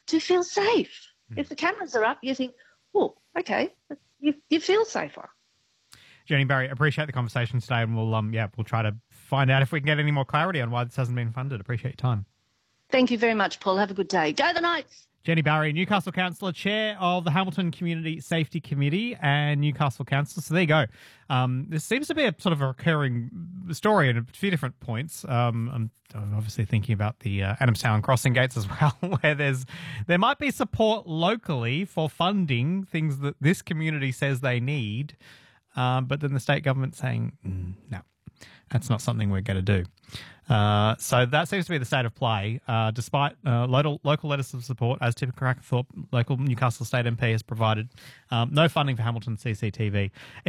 to feel safe. If the cameras are up, you think, oh, okay, you feel safer. Jenny Barry, appreciate the conversation today, and we'll try to find out if we can get any more clarity on why this hasn't been funded. Appreciate your time. Thank you very much, Paul. Have a good day. Go the Knights! Jenny Barry, Newcastle Councillor, Chair of the Hamilton Community Safety Committee and Newcastle Council. So there you go. This seems to be a sort of a recurring story in a few different points. I'm obviously thinking about the Adamstown crossing gates as well, where there might be support locally for funding things that this community says they need, but then the state government saying, no, that's not something we're going to do. So that seems to be the state of play, despite local letters of support, as Tim Crackerthorpe, local Newcastle State MP, has provided. No funding for Hamilton CCTV.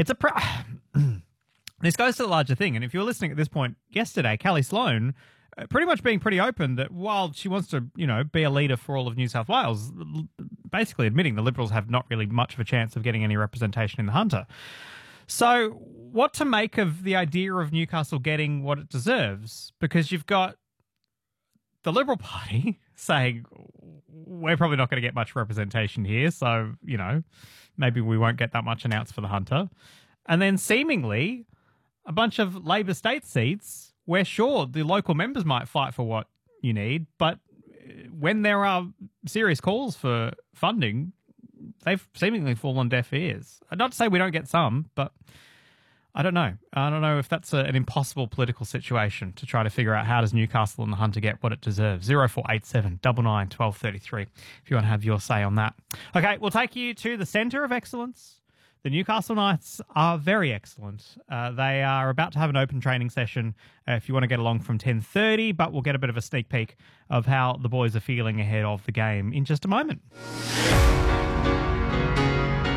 This goes to the larger thing, and if you were listening at this point yesterday, Kelly Sloan pretty much being pretty open that while she wants to, be a leader for all of New South Wales, basically admitting the Liberals have not really much of a chance of getting any representation in the Hunter. So what to make of the idea of Newcastle getting what it deserves? Because you've got the Liberal Party saying, we're probably not going to get much representation here, so, maybe we won't get that much announced for the Hunter. And then seemingly a bunch of Labor state seats where, sure, the local members might fight for what you need, but when there are serious calls for funding, they've seemingly fallen on deaf ears. Not to say we don't get some, but I don't know. I don't know if that's an impossible political situation to try to figure out how does Newcastle and the Hunter get what it deserves. 0487 99 1233 if you want to have your say on that. Okay, we'll take you to the centre of excellence. The Newcastle Knights are very excellent. They are about to have an open training session if you want to get along from 10:30, but we'll get a bit of a sneak peek of how the boys are feeling ahead of the game in just a moment.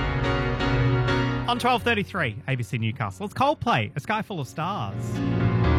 On 12:33, ABC Newcastle, it's Coldplay, A Sky Full of Stars.